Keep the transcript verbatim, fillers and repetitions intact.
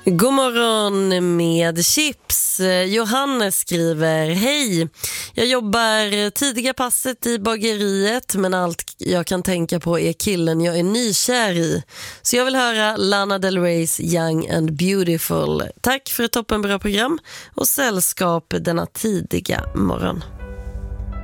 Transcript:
God morgon med chips. Johannes skriver: hej, jag jobbar tidiga passet i bageriet, men allt jag kan tänka på är killen jag är nykär i. Så jag vill höra Lana Del Reys Young and Beautiful. Tack för ett toppenbra program och sällskap denna tidiga morgon.